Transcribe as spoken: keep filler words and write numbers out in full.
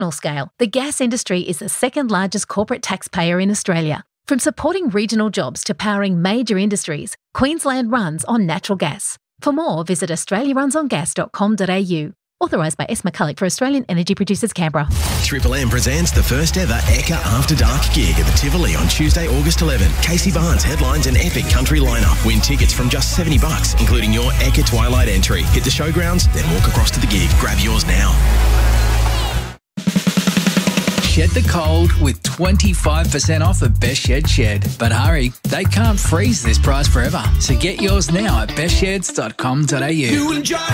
national scale, the gas industry is the second largest corporate taxpayer in Australia. From supporting regional jobs to powering major industries, Queensland runs on natural gas. For more, visit australia runs on gas dot com dot a u. Authorised by S. McCulloch for Australian Energy Producers, Canberra. Triple M presents the first ever Ekka After Dark gig at the Tivoli on Tuesday, August eleventh. Casey Barnes headlines an epic country lineup. Win tickets from just seventy bucks, including your Ekka Twilight entry. Hit the showgrounds, then walk across to the gig. Grab yours now. Shed the cold with twenty-five percent off at Best Shed Shed. But hurry, they can't freeze this price forever. So get yours now at best sheds dot com dot a u.